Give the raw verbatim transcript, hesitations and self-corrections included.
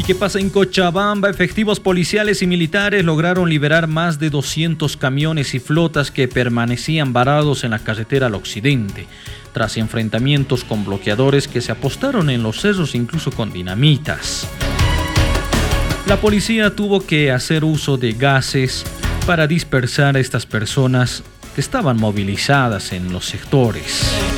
qué pasa en Cochabamba? Efectivos policiales y militares lograron liberar más de doscientos camiones y flotas que permanecían varados en la carretera al occidente, tras enfrentamientos con bloqueadores que se apostaron en los cerros incluso con dinamitas. La policía tuvo que hacer uso de gases para dispersar a estas personas que estaban movilizadas en los sectores.